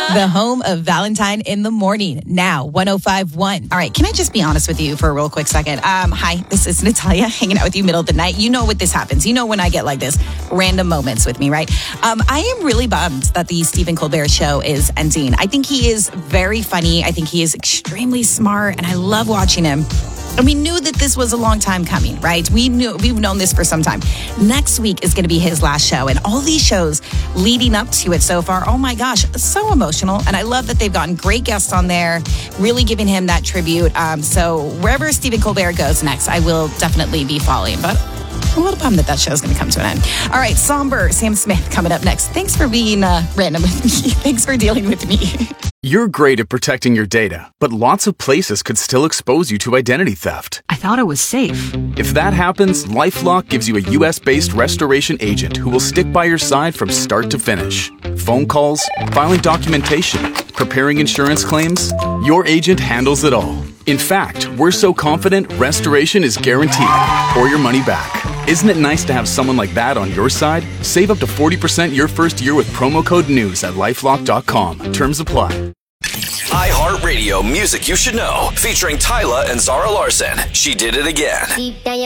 The home of Valentine in the Morning. Now, 105.1. All right, can I just be honest with you for a real quick second? Hi, this is Natalia hanging out with you middle of the night. You know what this happens. You know when I get like this random moments with me, right? I am really bummed that the Stephen Colbert Show is ending. I think he is very funny. I think he is extremely smart, and I love watching him. And we knew that this was a long time coming, right? We've known this for some time. Next week is going to be his last show, and all these shows leading up to it so far, oh my gosh, so emotional. And I love that they've gotten great guests on there, really giving him that tribute. So wherever Stephen Colbert goes next, I will definitely be following. But I'm a little bummed that show is going to come to an end. All right, somber Sam Smith coming up next. Thanks for being random with me. Thanks for dealing with me. You're great at protecting your data, but lots of places could still expose you to identity theft. I thought it was safe. If that happens, LifeLock gives you a US-based restoration agent who will stick by your side from start to finish. Phone calls, filing documentation, preparing insurance claims, your agent handles it all. In fact, we're so confident restoration is guaranteed or your money back. Isn't it nice to have someone like that on your side? Save up to 40% your first year with promo code NEWS at LifeLock.com. Terms apply. iHeartRadio Music You Should Know, featuring Tyla and Zara Larson. She Did It Again.